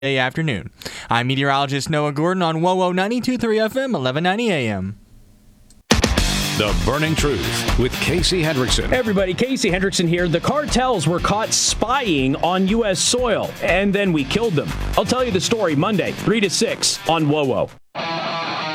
afternoon. I'm meteorologist Noah Gordon on WOWO 92.3 FM, 1190 AM. The Burning Truth with Casey Hendrickson. Hey everybody, Casey Hendrickson here. The cartels were caught spying on U.S. soil, and then we killed them. I'll tell you the story Monday, 3 to 6 on WOWO.